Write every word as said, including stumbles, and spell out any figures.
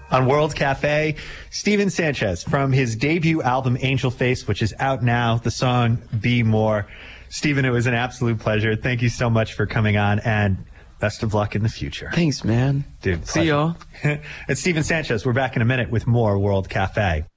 On World Cafe, Steven Sanchez from his debut album Angel Face, which is out now, the song Be More. Steven, it was an absolute pleasure. Thank you so much for coming on, and best of luck in the future. Thanks, man. Dude, see y'all. It's Steven Sanchez. We're back in a minute with more World Cafe.